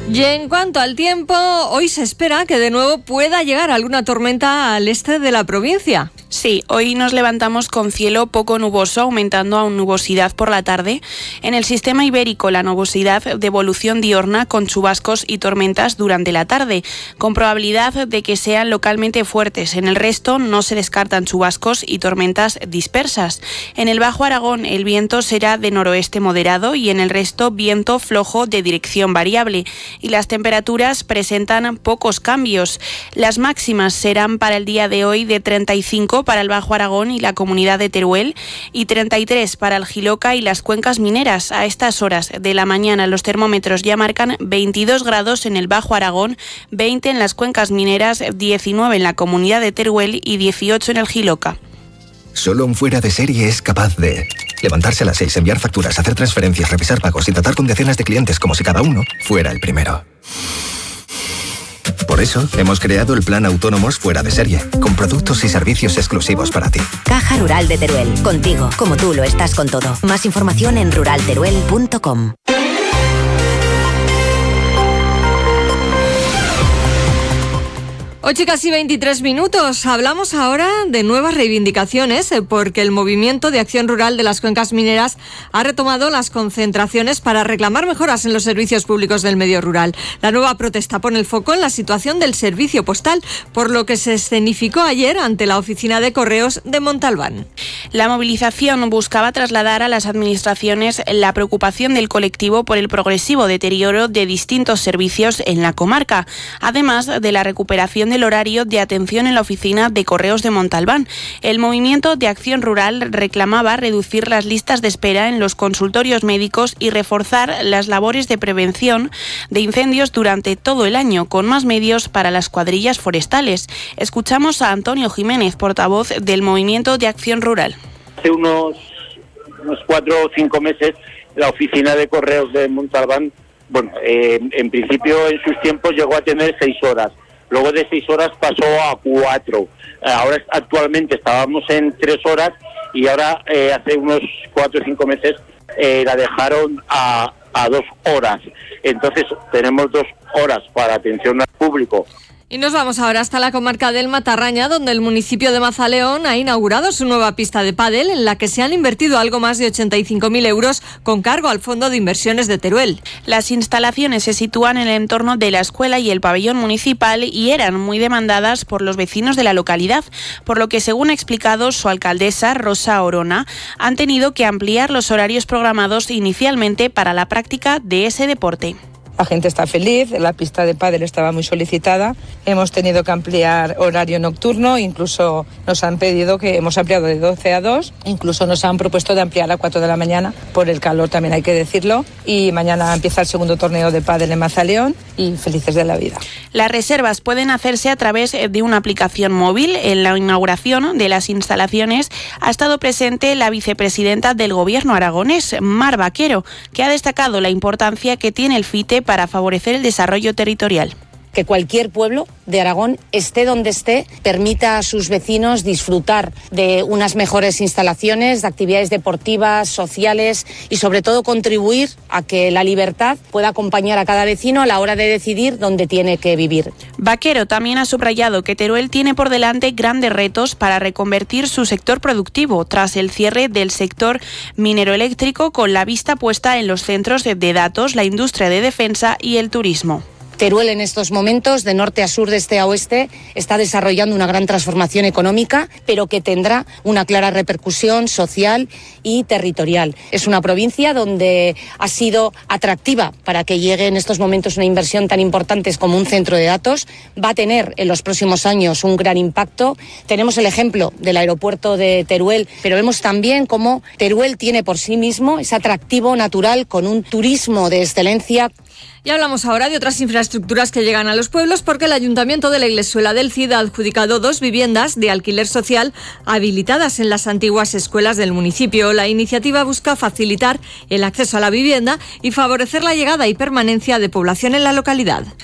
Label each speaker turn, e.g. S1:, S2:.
S1: Y en cuanto al tiempo, hoy se espera que de nuevo pueda llegar alguna tormenta al este de la provincia.
S2: Sí, hoy nos levantamos con cielo poco nuboso, aumentando a nubosidad por la tarde. En el sistema ibérico, la nubosidad de evolución diurna con chubascos y tormentas durante la tarde, con probabilidad de que sean localmente fuertes. En el resto no se descartan chubascos y tormentas dispersas. En el Bajo Aragón el viento será de noroeste moderado y en el resto viento flojo de dirección variable. Y las temperaturas presentan pocos cambios. Las máximas serán para el día de hoy de 35 para el Bajo Aragón y la comunidad de Teruel y 33 para el Jiloca y las cuencas mineras. A estas horas de la mañana los termómetros ya marcan 22 grados en el Bajo Aragón, 20 en las cuencas mineras, 19 en la comunidad de Teruel y 18 en el Jiloca.
S3: Solo un fuera de serie es capaz de levantarse a las 6, enviar facturas, hacer transferencias, revisar pagos y tratar con decenas de clientes como si cada uno fuera el primero. Por eso, hemos creado el plan Autónomos Fuera de Serie, con productos y servicios exclusivos para ti.
S4: Caja Rural de Teruel, contigo, como tú lo estás con todo. Más información en ruralteruel.com.
S1: 8 y casi 23 minutos. Hablamos ahora de nuevas reivindicaciones porque el Movimiento de Acción Rural de las Cuencas Mineras ha retomado las concentraciones para reclamar mejoras en los servicios públicos del medio rural. La nueva protesta pone el foco en la situación del servicio postal, por lo que se escenificó ayer ante la oficina de correos de Montalbán.
S2: La movilización buscaba trasladar a las administraciones la preocupación del colectivo por el progresivo deterioro de distintos servicios en la comarca, además de la recuperación del horario de atención en la oficina de correos de Montalbán. El Movimiento de Acción Rural reclamaba reducir las listas de espera en los consultorios médicos y reforzar las labores de prevención de incendios durante todo el año, con más medios para las cuadrillas forestales. Escuchamos a Antonio Jiménez, portavoz del Movimiento de Acción Rural.
S5: Hace unos 4 o 5 meses, la oficina de correos de Montalbán, en principio en sus tiempos llegó a tener 6 horas. Luego de 6 horas pasó a 4. Ahora actualmente estábamos en 3 horas y ahora hace unos 4 o 5 meses la dejaron a 2 horas. Entonces tenemos 2 horas para atención al público.
S1: Y nos vamos ahora hasta la comarca del Matarraña, donde el municipio de Mazaleón ha inaugurado su nueva pista de pádel, en la que se han invertido algo más de 85.000 euros con cargo al Fondo de Inversiones de Teruel.
S2: Las instalaciones se sitúan en el entorno de la escuela y el pabellón municipal y eran muy demandadas por los vecinos de la localidad, por lo que, según ha explicado su alcaldesa, Rosa Orona, han tenido que ampliar los horarios programados inicialmente para la práctica de ese deporte.
S6: La gente está feliz, la pista de pádel estaba muy solicitada, hemos tenido que ampliar horario nocturno, incluso nos han pedido que hemos ampliado de 12 a 2, incluso nos han propuesto de ampliar a 4 de la mañana, por el calor también hay que decirlo, y mañana empieza el segundo torneo de pádel en Mazaleón y felices de la vida.
S2: Las reservas pueden hacerse a través de una aplicación móvil. En la inauguración de las instalaciones ha estado presente la vicepresidenta del Gobierno aragonés, Mar Vaquero, que ha destacado la importancia que tiene el FITE para favorecer el desarrollo territorial.
S7: Que cualquier pueblo de Aragón, esté donde esté, permita a sus vecinos disfrutar de unas mejores instalaciones, de actividades deportivas, sociales y sobre todo contribuir a que la libertad pueda acompañar a cada vecino a la hora de decidir dónde tiene que vivir.
S2: Vaquero también ha subrayado que Teruel tiene por delante grandes retos para reconvertir su sector productivo tras el cierre del sector mineroeléctrico, con la vista puesta en los centros de datos, la industria de defensa y el turismo.
S7: Teruel en estos momentos, de norte a sur, de este a oeste, está desarrollando una gran transformación económica, pero que tendrá una clara repercusión social y territorial. Es una provincia donde ha sido atractiva para que llegue en estos momentos una inversión tan importante como un centro de datos. Va a tener en los próximos años un gran impacto. Tenemos el ejemplo del aeropuerto de Teruel, pero vemos también cómo Teruel tiene por sí mismo ese atractivo natural con un turismo de excelencia.
S1: Y hablamos ahora de otras infraestructuras que llegan a los pueblos, porque el Ayuntamiento de la Iglesuela del Cid ha adjudicado 2 viviendas de alquiler social habilitadas en las antiguas escuelas del municipio. La iniciativa busca facilitar el acceso a la vivienda y favorecer la llegada y permanencia de población en la localidad.